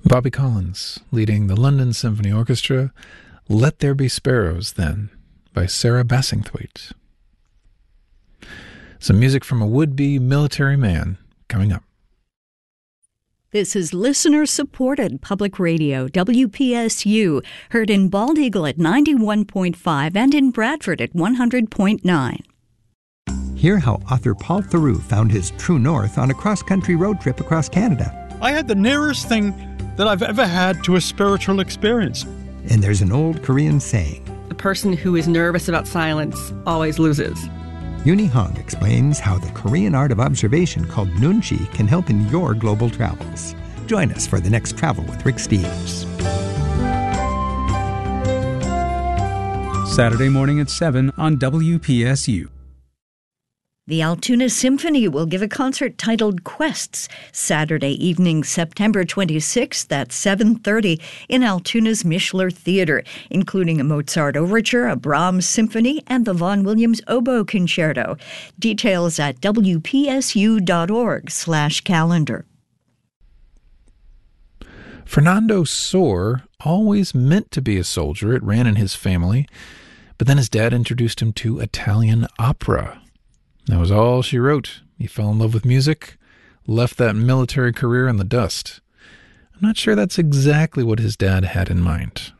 Bobby Collins leading the London Symphony Orchestra, Let There Be Sparrows, then, by Sarah Bassingthwaite. Some music from a would-be military man coming up. This is listener-supported public radio, WPSU, heard in Bald Eagle at 91.5 and in Bradford at 100.9. Hear how author Paul Theroux found his true north on a cross-country road trip across Canada. I had the nearest thing that I've ever had to a spiritual experience. And there's an old Korean saying, "The person who is nervous about silence always loses." Uni Hong explains how the Korean art of observation called Nunchi can help in your global travels. Join us for the next Travel with Rick Steves. Saturday morning at 7 on WPSU. The Altoona Symphony will give a concert titled Quests Saturday evening, September 26th at 7:30 in Altoona's Mishler Theater, including a Mozart Overture, a Brahms Symphony, and the Vaughan Williams Oboe Concerto. Details at wpsu.org/calendar. Fernando Sor always meant to be a soldier. It ran in his family. But then his dad introduced him to Italian opera. That was all she wrote. He fell in love with music, left that military career in the dust. I'm not sure that's exactly what his dad had in mind.